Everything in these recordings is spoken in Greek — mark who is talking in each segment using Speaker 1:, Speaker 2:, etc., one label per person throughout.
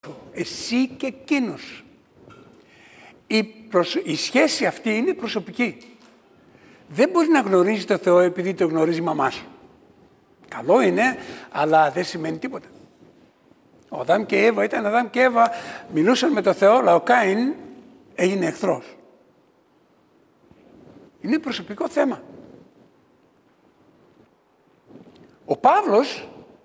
Speaker 1: εσύ και εκείνος. Η σχέση αυτή είναι προσωπική. Δεν μπορεί να γνωρίζει το Θεό επειδή το γνωρίζει η μαμά σου. Καλό είναι, αλλά δεν σημαίνει τίποτα. Ο Αδάμ και η Εύα ήταν Αδάμ και Εύα, μιλούσαν με το Θεό, αλλά ο Κάιν έγινε εχθρός. Είναι προσωπικό θέμα. Ο Παύλος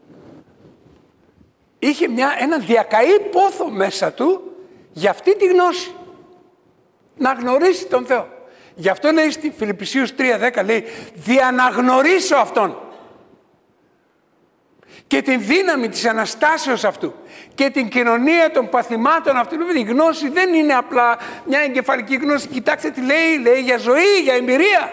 Speaker 1: είχε ένα διακαή πόθο μέσα του για αυτή τη γνώση. Να γνωρίσει τον Θεό. Γι' αυτό λέει στη Φιλιππισίους 3:10, λέει, δια να γνωρίσω Αυτόν και την δύναμη της Αναστάσεως Αυτού και την κοινωνία των παθημάτων Αυτού. Η γνώση δεν είναι απλά μια εγκεφαλική γνώση. Κοιτάξτε τι λέει για ζωή, για εμπειρία.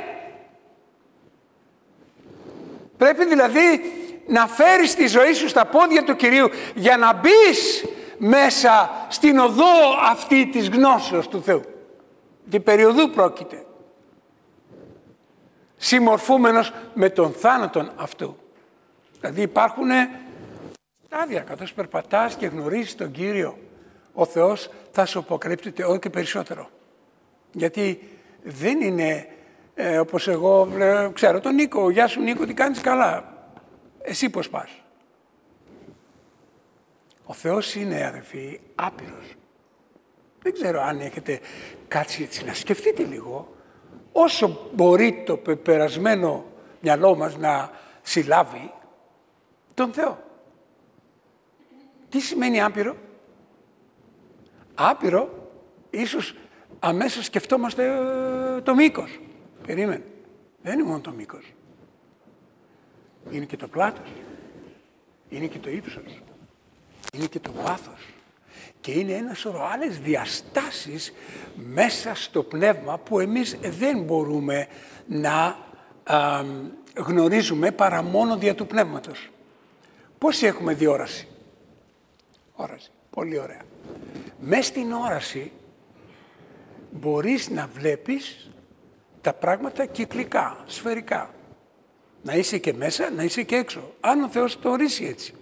Speaker 1: Πρέπει δηλαδή να φέρεις τη ζωή σου στα πόδια του Κυρίου για να μπεις μέσα στην οδό αυτή της γνώσεως του Θεού. Τι περιοδού πρόκειται. Συμμορφούμενος με τον θάνατον αυτού. Δηλαδή υπάρχουν στάδια, καθώς περπατάς και γνωρίζεις τον Κύριο, ο Θεός θα σου αποκρύπτεται όλο και περισσότερο. Γιατί δεν είναι όπως εγώ ξέρω τον Νίκο, γεια σου Νίκο, τι κάνεις, καλά. Εσύ πώς πας. Ο Θεός είναι, αδερφοί, άπειρος. Δεν ξέρω αν έχετε κάτσει έτσι να σκεφτείτε λίγο, όσο μπορεί το πεπερασμένο μυαλό μας να συλλάβει τον Θεό. Τι σημαίνει άπειρο? Άπειρο, ίσως αμέσως σκεφτόμαστε το μήκος. Περίμενε, δεν είναι μόνο το μήκος. Είναι και το πλάτος, είναι και το ύψος, είναι και το βάθος. Και είναι ένα σωρό άλλες διαστάσεις μέσα στο πνεύμα που εμείς δεν μπορούμε να γνωρίζουμε παρά μόνο δια του πνεύματος. Πόσοι έχουμε δει όραση? Όραση, πολύ ωραία. Μες στην όραση μπορείς να βλέπεις τα πράγματα κυκλικά, σφαιρικά. Να είσαι και μέσα, να είσαι και έξω. Αν ο Θεός το ορίσει έτσι.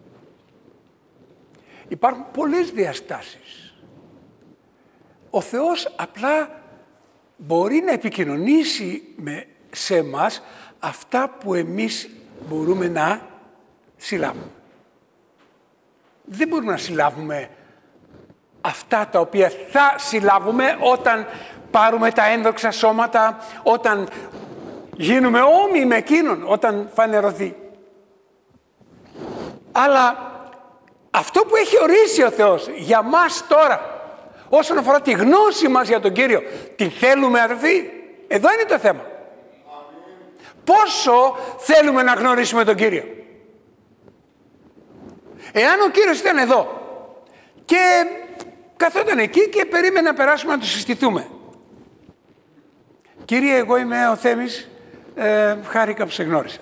Speaker 1: Υπάρχουν πολλές διαστάσεις. Ο Θεός απλά μπορεί να επικοινωνήσει σε εμάς αυτά που εμείς μπορούμε να συλλάβουμε. Δεν μπορούμε να συλλάβουμε αυτά τα οποία θα συλλάβουμε όταν πάρουμε τα ένδοξα σώματα, όταν γίνουμε όμοιοι με εκείνον, όταν φανερωθεί. Αλλά αυτό που έχει ορίσει ο Θεός για μας τώρα, όσον αφορά τη γνώση μας για τον Κύριο, την θέλουμε, αδερφοί? Εδώ είναι το θέμα. Πόσο θέλουμε να γνωρίσουμε τον Κύριο? Εάν ο Κύριος ήταν εδώ και καθόταν εκεί και περίμενε να περάσουμε να του συστηθούμε. Κύριε, εγώ είμαι ο Θέμης, χάρηκα που σε γνώρισα.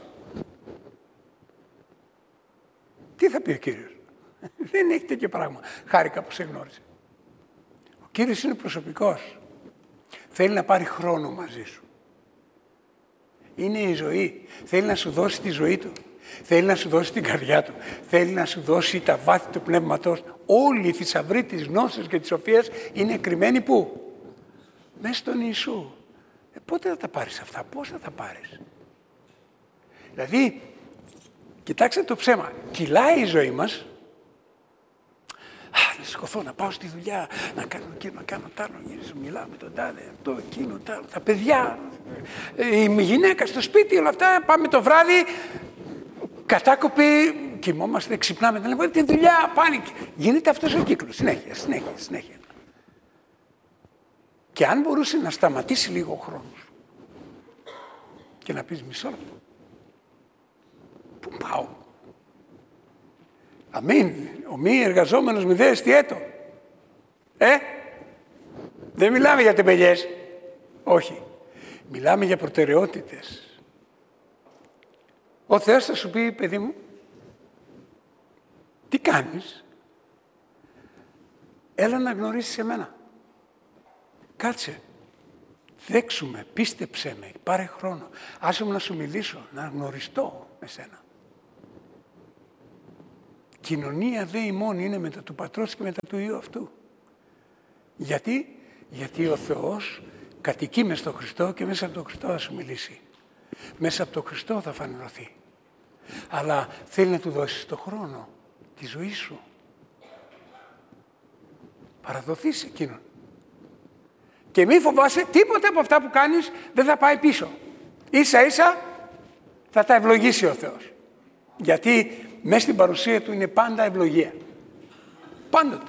Speaker 1: Τι θα πει ο Κύριος? Δεν έχει τέτοιο πράγμα. Χάρηκα που σε γνώρισα. Ο Κύριος είναι προσωπικός. Θέλει να πάρει χρόνο μαζί σου. Είναι η ζωή. Θέλει να σου δώσει τη ζωή του. Θέλει να σου δώσει την καρδιά του. Θέλει να σου δώσει τα βάθη του πνεύματός. Όλοι οι θησαυροί της γνώσης και της σοφίας είναι κρυμμένοι πού? Μέσα στον Ιησού. Πότε θα τα πάρεις αυτά? Πώς θα τα πάρεις? Δηλαδή, κοιτάξτε το ψέμα. Κυλάει η ζωή μας. Να σηκωθώ, να πάω στη δουλειά, να κάνω εκείνο, να κάνω τ' άλλο, μιλάω με τον τάδε, αυτό, εκείνο, τ' άλλο, τα παιδιά, η γυναίκα στο σπίτι, όλα αυτά, πάμε το βράδυ, κατάκοποι, κοιμόμαστε, ξυπνάμε, δεν λέμε, τη δουλειά, πάνε. Γίνεται αυτός ο κύκλος, συνέχεια. Και αν μπορούσε να σταματήσει λίγο ο χρόνος και να πεις μισό λεπτό, πού πάω? Αμήν. Ο μη εργαζόμενος μη δε εστιέτο. Δεν μιλάμε για τεμπελιές. Όχι. Μιλάμε για προτεραιότητες. Ο Θεός θα σου πει, παιδί μου, τι κάνεις? Έλα να γνωρίσεις εμένα. Κάτσε. Δέξουμε, πίστεψέ με, πάρε χρόνο. Άσε μου να σου μιλήσω, να γνωριστώ με σένα. κοινωνία δε ημών είναι μετά του Πατρός και μετά του Υιού αυτού. Γιατί? Γιατί ο Θεός κατοικεί μες στον Χριστό και μέσα από τον Χριστό θα σου μιλήσει. Μέσα από τον Χριστό θα φανερωθεί. Αλλά θέλει να του δώσεις το χρόνο, τη ζωή σου. Παραδοθείς εκείνον. Και μη φοβάσαι, τίποτα από αυτά που κάνεις δεν θα πάει πίσω. Ίσα ίσα θα τα ευλογήσει ο Θεός. Γιατί μέσα στην παρουσία του είναι πάντα ευλογία. Πάντοτε.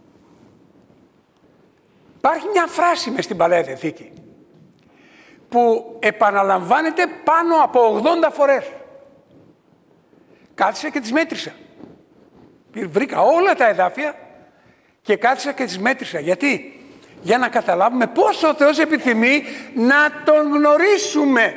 Speaker 1: Υπάρχει μια φράση μες στην Παλαιά Διαθήκη που επαναλαμβάνεται πάνω από 80 φορές. Κάθισα και τις μέτρησα. Βρήκα όλα τα εδάφια και κάθισα και τις μέτρησα. Γιατί? Για να καταλάβουμε πόσο ο Θεός επιθυμεί να τον γνωρίσουμε.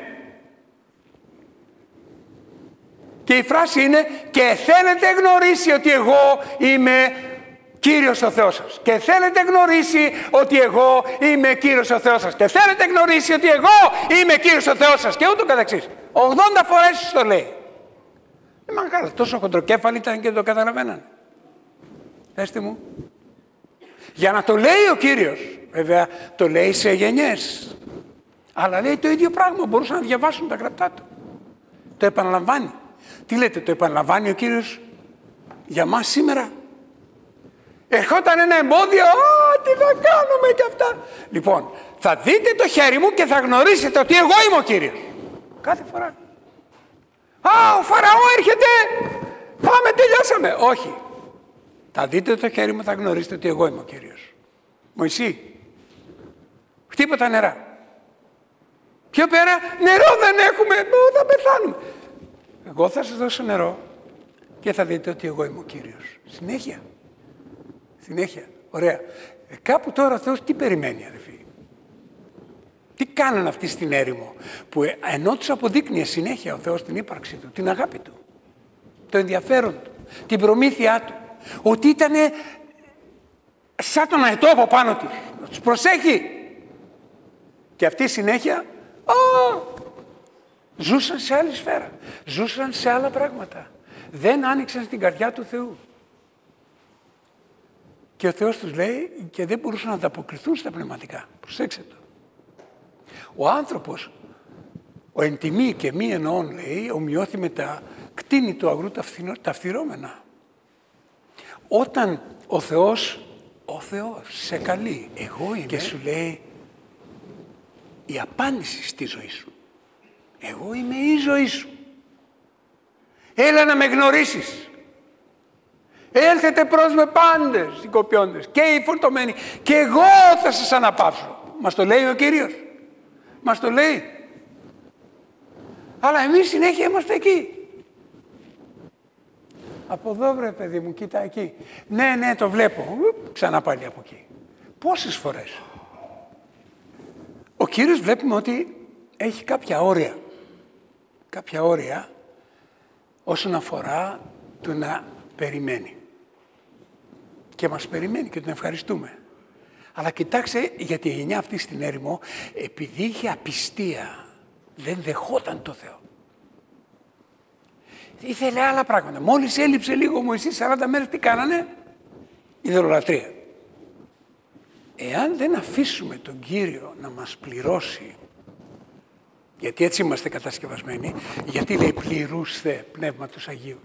Speaker 1: Και η φράση είναι «Και θέλετε γνωρίσει ότι εγώ είμαι Κύριος ο Θεός σας». Και θέλετε γνωρίσει ότι εγώ είμαι Κύριος ο Θεός σας. Και θέλετε γνωρίσει ότι εγώ είμαι Κύριος ο Θεός σας. Και ούτω καθεξής. 80 φορές το λέει. Καλά, τόσο χοντροκέφαλοι ήταν και δεν το καταλαβαίνανε. Πέστε μου. Για να το λέει ο Κύριος. Βέβαια το λέει σε γενιές. Αλλά λέει το ίδιο πράγμα. Μπορούσαν να διαβάσουν τα γραπτά του. Το επαναλαμβάνει. Τι λέτε, το επαναλαμβάνει ο Κύριος για μας σήμερα? Ερχόταν ένα εμπόδιο, τι θα κάνουμε και αυτά. Λοιπόν, θα δείτε το χέρι μου και θα γνωρίσετε ότι εγώ είμαι ο Κύριος. Κάθε φορά. Ο Φαραώ έρχεται, πάμε, τελειώσαμε. Όχι. Θα δείτε το χέρι μου, θα γνωρίσετε ότι εγώ είμαι ο Κύριος. Μωυσή, χτύπω τα νερά. Πιο πέρα, νερό δεν έχουμε, θα πεθάνουμε. Εγώ θα σας δώσω νερό και θα δείτε ότι εγώ είμαι ο Κύριος. Συνέχεια. Συνέχεια. Ωραία. Κάπου τώρα ο Θεός τι περιμένει, αδελφοί? Τι κάνανε αυτοί στην έρημο που ενώ τους αποδείκνυε συνέχεια ο Θεός την ύπαρξή του, την αγάπη του, το ενδιαφέρον του, την προμήθειά του, ότι ήταν σαν τον αετό από πάνω τους, να τους προσέχει. Και αυτοί συνέχεια ζούσαν σε άλλη σφαίρα, ζούσαν σε άλλα πράγματα. Δεν άνοιξαν στην καρδιά του Θεού. Και ο Θεός τους λέει και δεν μπορούσαν να ανταποκριθούν στα πνευματικά. Προσέξτε το. Ο άνθρωπος, ο εν τιμή και μη εννοών, λέει, ομοιώθη με τα κτίνη του αγρού τα φθυρώμενα. Όταν ο Θεός σε καλεί, εγώ είμαι, και σου λέει η απάντηση στη ζωή σου. Εγώ είμαι η ζωή σου. Έλα να με γνωρίσεις. Έλθετε προς με πάντες οι κοπιόντες και οι φορτωμένοι και εγώ θα σας αναπαύσω. Μας το λέει ο Κύριος. Μας το λέει. Αλλά εμείς συνέχεια είμαστε εκεί. Από εδώ βρε παιδί μου, κοίτα εκεί. Ναι, το βλέπω. Ξανά πάλι από εκεί. Πόσες φορές? Ο Κύριος βλέπουμε ότι έχει κάποια όρια. Κάποια όρια όσον αφορά το να περιμένει. Και μας περιμένει και τον ευχαριστούμε. Αλλά κοιτάξτε, γιατί η γενιά αυτή στην έρημο, επειδή είχε απιστία, δεν δεχόταν το Θεό. Ήθελε άλλα πράγματα. Μόλις έλειψε λίγο ο Μωυσής 40 μέρες, τι κάνανε? Ιδωλολατρία. Εάν δεν αφήσουμε τον Κύριο να μας πληρώσει, γιατί έτσι είμαστε κατασκευασμένοι, γιατί λέει πληρούσθε Πνεύματος Αγίου,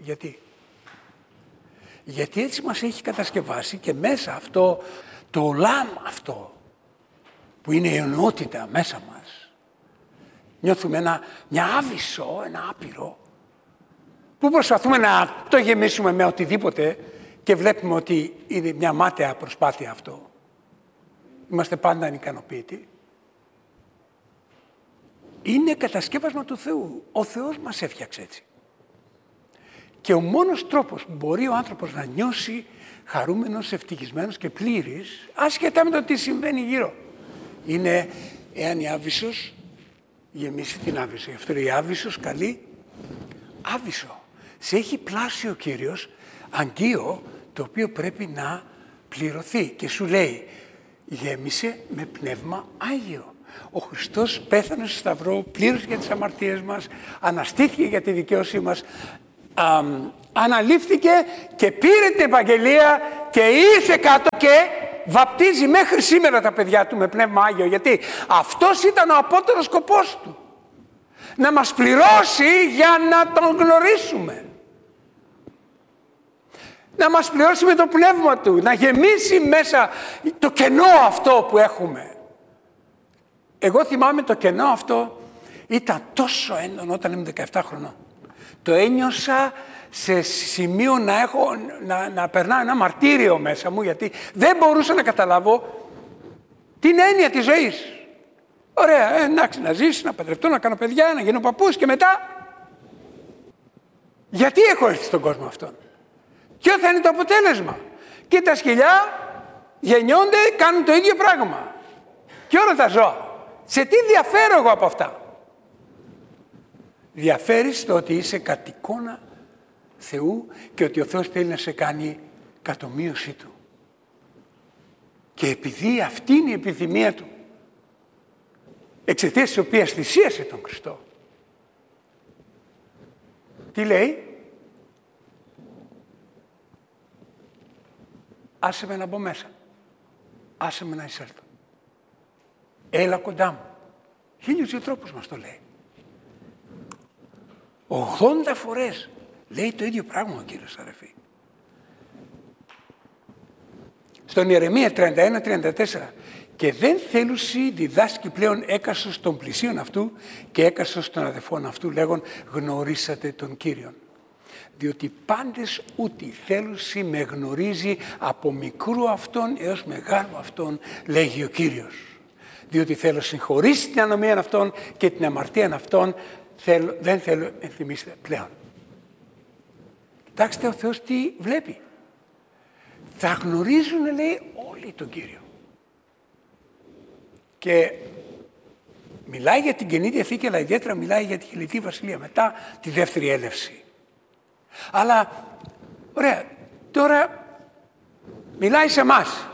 Speaker 1: γιατί έτσι μας έχει κατασκευάσει και μέσα αυτό, το ολάμ αυτό, που είναι η ενότητα μέσα μας, νιώθουμε μια άβυσσο, ένα άπειρο, που προσπαθούμε να το γεμίσουμε με οτιδήποτε και βλέπουμε ότι είναι μια μάταια προσπάθεια αυτό. Είμαστε πάντα ανικανοποιητοί. Είναι κατασκεύασμα του Θεού. Ο Θεός μας έφτιαξε έτσι. Και ο μόνος τρόπος που μπορεί ο άνθρωπος να νιώσει χαρούμενος, ευτυχισμένος και πλήρης, άσχετα με το τι συμβαίνει γύρω, είναι εάν η άβυσσος γεμίσει την άβυσσο. Γι' αυτό η άβυσσος καλεί άβυσσο. Σε έχει πλάσει ο Κύριος αγκείο το οποίο πρέπει να πληρωθεί και σου λέει γέμισε με πνεύμα Άγιο. Ο Χριστός πέθανε στο σταυρό, πλήρωσε για τις αμαρτίες μας, αναστήθηκε για τη δικαίωσή μας. αναλήφθηκε και πήρε την Ευαγγελία και ήρθε κάτω και βαπτίζει μέχρι σήμερα τα παιδιά του με Πνεύμα Άγιο. Γιατί αυτός ήταν ο απότερος σκοπός του. Να μας πληρώσει για να τον γνωρίσουμε. Να μας πληρώσει με το Πνεύμα του. Να γεμίσει μέσα το κενό αυτό που έχουμε. Εγώ θυμάμαι το κενό αυτό ήταν τόσο έντονο όταν ήμουν 17 χρονών. Το ένιωσα σε σημείο να περνάω ένα μαρτύριο μέσα μου, γιατί δεν μπορούσα να καταλάβω την έννοια της ζωής. Ωραία, εντάξει, να ζήσω, να παντρευτώ, να κάνω παιδιά, να γίνω παππούς και μετά. Γιατί έχω έρθει στον κόσμο αυτόν? Ποιο θα είναι το αποτέλεσμα? Και τα σκυλιά γεννιόνται, κάνουν το ίδιο πράγμα. Και όλα τα ζώα. Σε τι διαφέρω εγώ από αυτά? Διαφέρεις στο ότι είσαι κατ' εικόνα Θεού και ότι ο Θεός θέλει να σε κάνει κατ' ομοίωσή Του. Και επειδή αυτή είναι η επιθυμία Του, εξαιτίας της οποίας θυσίασε τον Χριστό, τι λέει? Άσε με να μπω μέσα. Άσε με να εισέλθω. Έλα κοντά μου. 1002 τρόπους μας το λέει. 80 φορές λέει το ίδιο πράγμα ο Κύριος, αδερφοί. Στον Ιερεμία 31-34. Και δεν θέλουσι διδάσκει πλέον έκαστος των πλησίων αυτού και έκαστος των αδελφών αυτού, λέγον γνωρίσατε τον Κύριον. Διότι πάντες ούτι θέλουσι με γνωρίζει από μικρού αυτόν έως μεγάλου αυτόν, λέγει ο Κύριος. Διότι θέλω συγχωρήσει την ανομία αυτών και την αμαρτία αυτών, δεν θέλω ενθυμίστε πλέον. Κοιτάξτε ο Θεός τι βλέπει. Θα γνωρίζουν, λέει, όλοι τον Κύριο. Και μιλάει για την Καινή Διαθήκη, αλλά ιδιαίτερα μιλάει για τη Χιλιτή Βασιλεία, μετά τη δεύτερη έλευση. Αλλά, ωραία, τώρα μιλάει σε εμάς.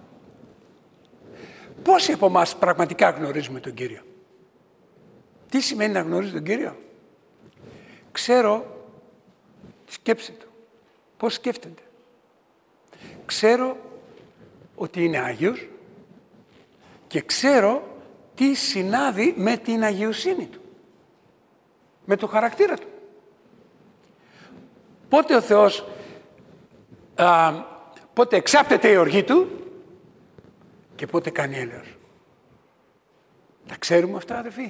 Speaker 1: Πόσοι από εμάς πραγματικά γνωρίζουμε τον Κύριο? Τι σημαίνει να γνωρίζει τον Κύριο? Ξέρω τη σκέψη Του, πώς σκέφτεται. Ξέρω ότι είναι Άγιος και ξέρω τι συνάδει με την αγιοσύνη Του, με το χαρακτήρα Του. Πότε ο Θεός, πότε εξάπτεται η οργή Του και πότε κάνει έλεος. Τα ξέρουμε αυτά, αδελφοί?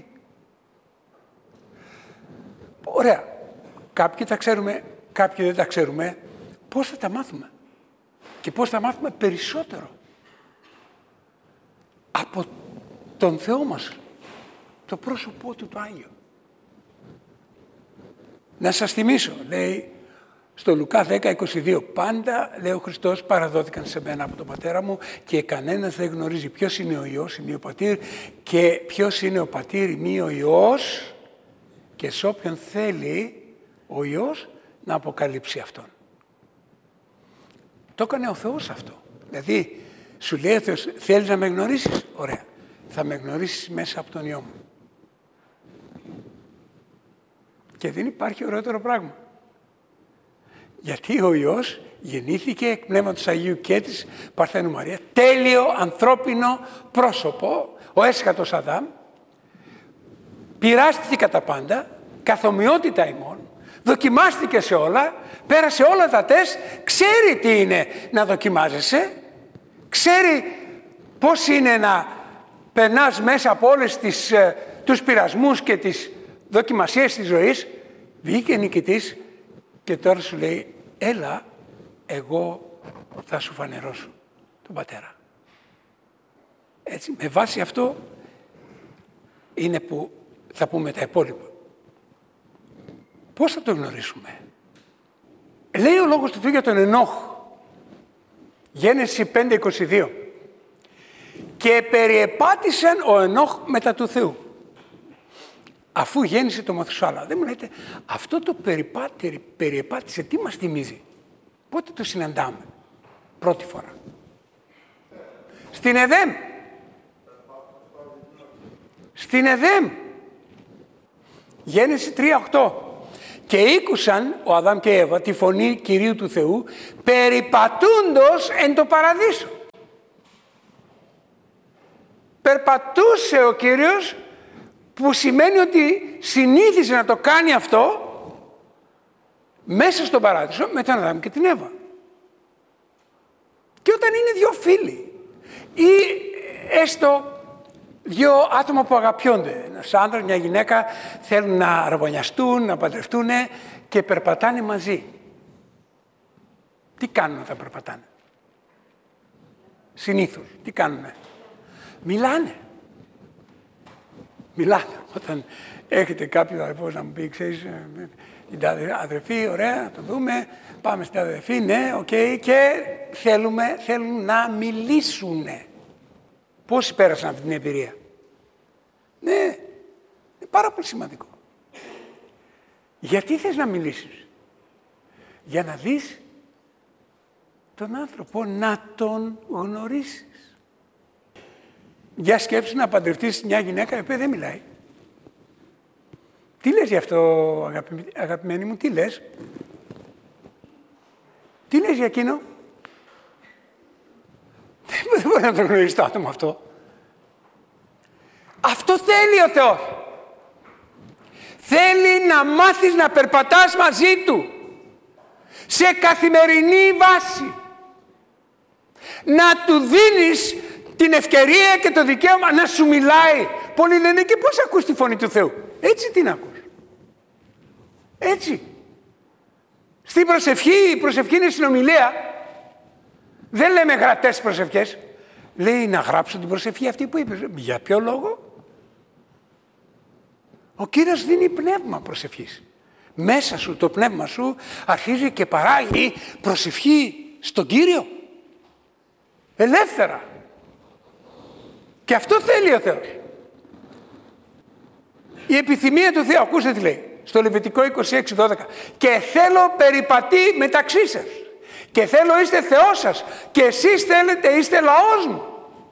Speaker 1: Ωραία. Κάποιοι τα ξέρουμε, κάποιοι δεν τα ξέρουμε. Πώς θα τα μάθουμε? Και πώς θα μάθουμε περισσότερο? Από τον Θεό μας, το πρόσωπό Του το Άγιο. Να σας θυμίσω, λέει στο Λουκά 10:22, πάντα, λέει ο Χριστός, παραδόθηκαν σε μένα από τον Πατέρα μου και κανένας δεν γνωρίζει ποιος είναι ο Υιός, είναι ο Πατήρ, και ποιος είναι ο Πατήρ, ημί ο Υιός, και σε όποιον θέλει ο Υιός να αποκαλύψει Αυτόν. Το έκανε ο Θεός αυτό. Δηλαδή, σου λέει ο Θεός, θέλεις να με γνωρίσεις? Ωραία. Θα με γνωρίσεις μέσα από τον Υιό μου. Και δεν υπάρχει ωραιότερο πράγμα. Γιατί ο Υιός γεννήθηκε εκ Πνεύματος Αγίου και της Παρθένου Μαρία, τέλειο ανθρώπινο πρόσωπο, ο έσχατος Αδάμ, πειράστηκε κατά πάντα, καθομοιότητα ημών, δοκιμάστηκε σε όλα, πέρασε όλα τα τεστ, ξέρει τι είναι να δοκιμάζεσαι, ξέρει πώς είναι να περνάς μέσα από όλες τους πειρασμούς και τις δοκιμασίες της ζωής. Βγήκε νικητής και τώρα σου λέει, έλα, εγώ θα σου φανερώσω τον Πατέρα. Έτσι, με βάση αυτό είναι που θα πούμε τα υπόλοιπα. Πώς θα το γνωρίσουμε? Λέει ο Λόγος του Θεού για τον Ενόχ. Γένεση 5:22. Και περιεπάτησαν ο Ενόχ μετά του Θεού, αφού γέννησε το Μαθουσάλα. Δεν μου λέτε, αυτό το περιεπάτησε τι μας θυμίζει? Πότε το συναντάμε πρώτη φορά? Στην Εδέμ. Στην Εδέμ. Γένεση 3:8. Και ήκουσαν ο Αδάμ και η Εύα τη φωνή Κυρίου του Θεού περιπατούντος εν το παραδείσο. Περπατούσε ο Κύριος, που σημαίνει ότι συνήθιζε να το κάνει αυτό μέσα στον παράδεισο με τον Αδάμ και την Εύα. Και όταν είναι δύο φίλοι ή έστω δύο άτομα που αγαπιόνται, ένας άντρας, μια γυναίκα, θέλουν να αραβωνιαστούν, να παντρευτούν και περπατάνε μαζί. Τι κάνουν όταν περπατάνε? Συνήθως, τι κάνουνε? Μιλάνε. Όταν έχετε κάποιο αδερφός να μου πει, ξέρεις, την αδερφή, ωραία, να το δούμε, πάμε στην αδερφή, ναι, οκ, και θέλουν να μιλήσουνε. Πόσοι πέρασαν αυτή την εμπειρία? Ναι, είναι πάρα πολύ σημαντικό. Γιατί θες να μιλήσεις? Για να δεις τον άνθρωπο, να τον γνωρίσεις. Για σκέψου να παντρευτείς μια γυναίκα η οποία δεν μιλάει. Τι λες γι' αυτό, αγαπημένη μου, τι λες? Τι λες για εκείνο? Δεν μπορεί να το γνωρίσει το άτομο αυτό. Αυτό θέλει ο Θεός. Θέλει να μάθεις να περπατάς μαζί Του σε καθημερινή βάση. Να Του δίνεις την ευκαιρία και το δικαίωμα να σου μιλάει. Πολλοί λένε, και πώς ακούς τη φωνή του Θεού? Έτσι την ακούς. Έτσι. Στην προσευχή, η προσευχή είναι συνομιλία. Δεν λέμε γραπτές προσευχές. Λέει να γράψω την προσευχή αυτή που είπες. Για ποιο λόγο? Ο Κύριος δίνει πνεύμα προσευχής. Μέσα σου το πνεύμα σου αρχίζει και παράγει προσευχή στον Κύριο. Ελεύθερα. Και αυτό θέλει ο Θεός. Η επιθυμία του Θεού, ακούστε τι λέει, στο Λεβιτικό 26:12. Και θέλω περιπατεί μεταξύ σας. Και θέλω είστε Θεός σας. Και εσείς θέλετε είστε λαός μου.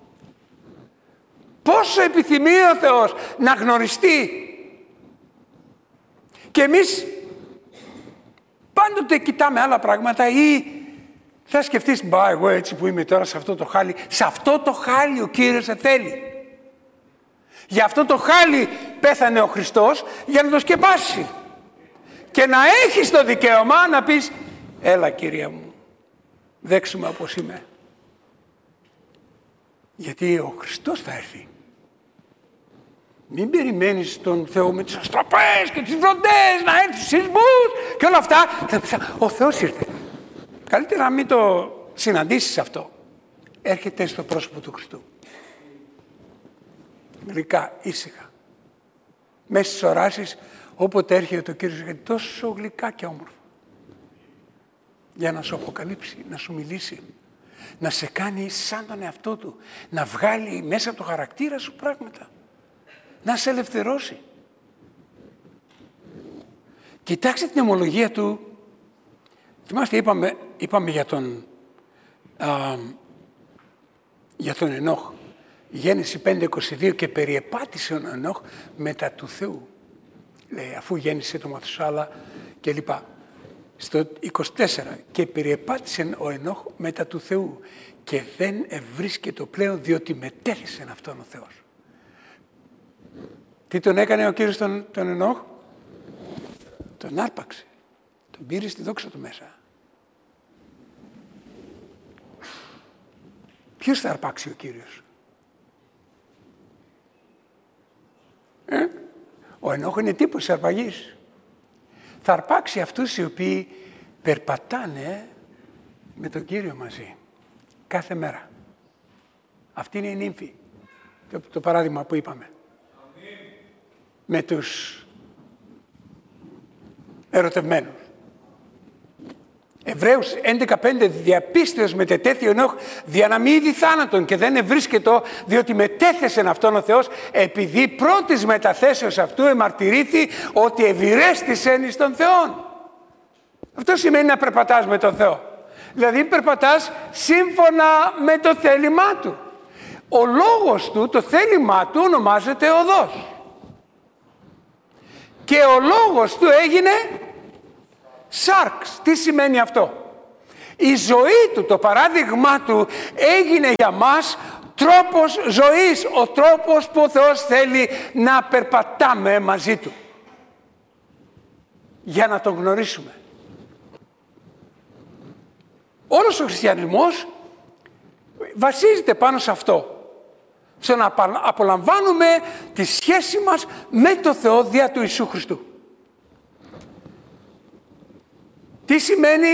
Speaker 1: Πόσο επιθυμεί ο Θεός να γνωριστεί. Και εμείς πάντοτε κοιτάμε άλλα πράγματα ή θα σκεφτείς, μπα εγώ έτσι που είμαι τώρα σε αυτό το χάλι. Σε αυτό το χάλι ο Κύριος σε θέλει. Για αυτό το χάλι πέθανε ο Χριστός για να το σκεπάσει. Και να έχεις το δικαίωμα να πεις, έλα Κύριε μου, δέξου με όπως είμαι. Γιατί ο Χριστός θα έρθει. Μην περιμένεις τον Θεό με τις αστραπές και τις βροντές, να έρθει στους σεισμούς και όλα αυτά. Ο Θεός ήρθε. Καλύτερα να μην το συναντήσεις αυτό. Έρχεται στο πρόσωπο του Χριστού. Γλυκά, ήσυχα. Μέσα στις οράσεις, όποτε έρχεται το Κύριος, έρχεται τόσο γλυκά και όμορφα. Για να σου αποκαλύψει, να σου μιλήσει. Να σε κάνει σαν τον εαυτό του. Να βγάλει μέσα από το χαρακτήρα σου πράγματα. Να σε ελευθερώσει. Κοιτάξτε την αιμολογία του. Θυμάστε, είπαμε για τον Ενόχ. Γέννηση 5:22 και περιεπάτησε ο Ενόχ μετά του Θεού. Λέει, αφού γέννησε το Μαθουσάλα και λοιπά. Στο 24 και περιεπάτησε ο Ενόχ μετά του Θεού και δεν ευρίσκεται πλέον διότι μετέθησε αυτόν ο Θεός. Τι τον έκανε ο Κύριος τον Ενόχ? Τον άρπαξε. Τον πήρε στη δόξα του μέσα. Ποιος θα αρπάξει ο Κύριος? Ο Ενόχ είναι τύπος αρπαγής. Θα αρπάξει αυτούς οι οποίοι περπατάνε με τον Κύριο μαζί. Κάθε μέρα. Αυτή είναι η νύμφη. Το παράδειγμα που είπαμε. Με τους ερωτευμένους. Εβραίους 11:5 διαπίστεως μετετέθη ο Ενόχ δια να μην είδη θάνατον και δεν ευρίσκετο διότι μετέθεσεν αυτόν ο Θεός επειδή πρώτης μεταθέσεως αυτού εμαρτυρήθη ότι ευηρέστησεν εις τον Θεόν. Αυτό σημαίνει να περπατάς με τον Θεό. Δηλαδή περπατάς σύμφωνα με το θέλημά Του. Ο λόγος Του, το θέλημά Του ονομάζεται οδός. Και ο λόγος Του έγινε Σάρξ. Τι σημαίνει αυτό? Η ζωή του, το παράδειγμά του έγινε για μας τρόπος ζωής, ο τρόπος που ο Θεός θέλει να περπατάμε μαζί του για να τον γνωρίσουμε. Όλος ο χριστιανισμός βασίζεται πάνω σε αυτό, στο να απολαμβάνουμε τη σχέση μας με το Θεό δια του Ιησού Χριστού. Τι σημαίνει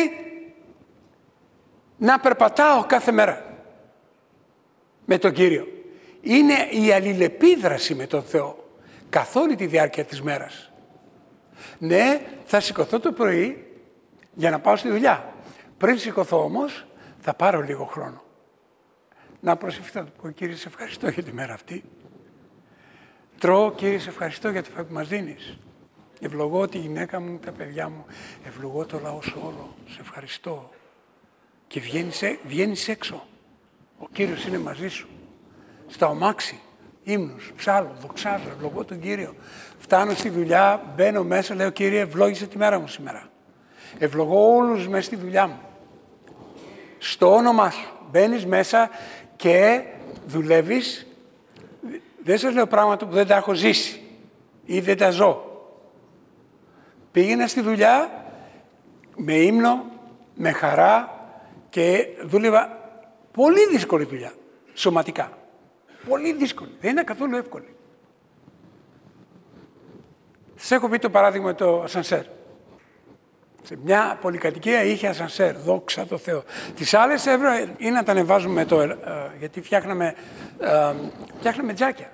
Speaker 1: να περπατάω κάθε μέρα με τον Κύριο? Είναι η αλληλεπίδραση με τον Θεό καθ' όλη τη διάρκεια της μέρας. Ναι, θα σηκωθώ το πρωί για να πάω στη δουλειά. Πριν σηκωθώ όμως, θα πάρω λίγο χρόνο να προσευχηθώ. Κύριε, σε ευχαριστώ για τη μέρα αυτή. Τρώω, Κύριε, σε ευχαριστώ για το φαγητό που μας δίνεις. Ευλογώ τη γυναίκα μου, τα παιδιά μου. Ευλογώ το λαό σου όλο. Σε ευχαριστώ. Και βγαίνεις έξω. Ο Κύριος είναι μαζί σου. Στα ομάξι, ύμνους, ψάλλω, δοξάζω, ευλογώ τον Κύριο. Φτάνω στη δουλειά, μπαίνω μέσα, λέω, Κύριε, ευλόγησε τη μέρα μου σήμερα. Ευλογώ όλους μέσα στη δουλειά μου. Στο όνομά σου. Μπαίνεις μέσα και δουλεύεις. Δεν σας λέω πράγματα που δεν τα έχω ζήσει ή δεν τα ζω. Πήγαινα στη δουλειά με ύμνο, με χαρά και δούλευα πολύ δύσκολη δουλειά, σωματικά. Πολύ δύσκολη, δεν είναι καθόλου εύκολη. Σας έχω πει το παράδειγμα το ασανσέρ. Σε μια πολυκατοικία είχε ασανσέρ, δόξα τω Θεώ. Τις άλλες έβρα ή να τα ανεβάζουμε γιατί φτιάχναμε τζάκια.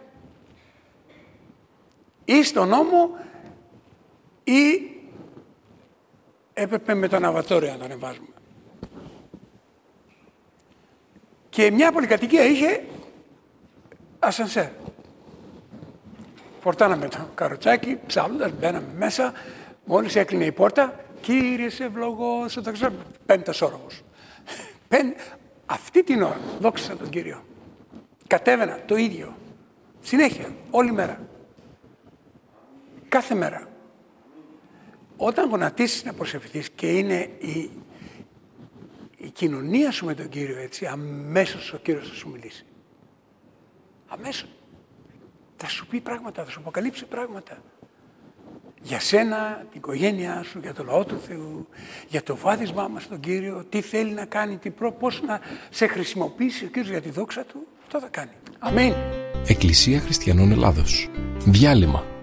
Speaker 1: Ή στον νόμο ή έπρεπε με το αναβατόριο να το ανεβάζουμε. Και μια πολυκατοικία είχε ασανσέρ. Φορτάναμε το καροτσάκι, ψάλλοντας, μπαίναμε μέσα, μόλις έκλεινε η πόρτα, Κύριε σε ευλογώ, σε δοξα, πέμπτος όροφος. Αυτή την ώρα, δόξασα τον Κύριο. Κατέβαινα το ίδιο. Συνέχεια, όλη μέρα. Κάθε μέρα. Όταν γονατίσεις να προσευχηθείς και είναι η κοινωνία σου με τον Κύριο έτσι, αμέσως ο Κύριος θα σου μιλήσει. Αμέσως. Θα σου πει πράγματα, θα σου αποκαλύψει πράγματα. Για σένα, την οικογένειά σου, για το λαό του Θεού, για το βάδισμά μας στον Κύριο, τι θέλει να κάνει, πώς να σε χρησιμοποιήσει ο Κύριος για τη δόξα του, αυτό θα κάνει. Αμήν.
Speaker 2: Εκκλησία Χριστιανών Ελλάδος. Διάλειμμα.